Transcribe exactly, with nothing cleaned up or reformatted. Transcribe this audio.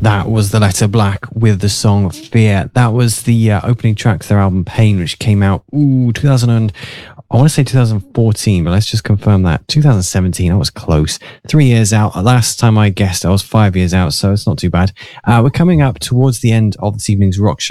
That was The Letter Black with the song Fear. That was the uh, opening track to their album Pain, which came out, ooh, two thousand and, I want to say two thousand fourteen, but let's just confirm that. two thousand seventeen, I was close. Three years out. Last time I guessed, I was five years out, so it's not too bad. Uh, we're coming up towards the end of this evening's rock show.